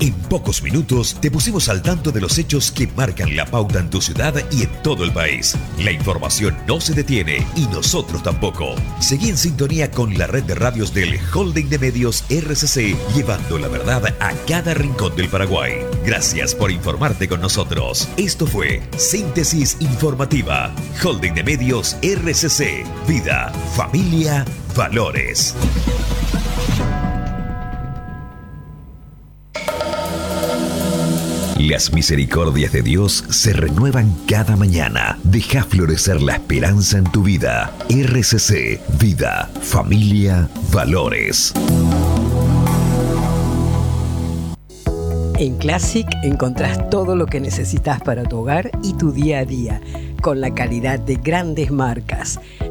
En pocos minutos te pusimos al tanto de los hechos que marcan la pauta en tu ciudad y en todo el país. La información no se detiene y nosotros tampoco. Seguí en sintonía con la red de radios del Holding de Medios RCC, llevando la verdad a cada rincón del Paraguay. Gracias por informarte con nosotros. Esto fue Síntesis Informativa. Holding de Medios RCC. Vida, familia, valores. Las misericordias de Dios se renuevan cada mañana. Deja florecer la esperanza en tu vida. RCC, vida, familia, valores. En Classic encontrás todo lo que necesitas para tu hogar y tu día a día, con la calidad de grandes marcas.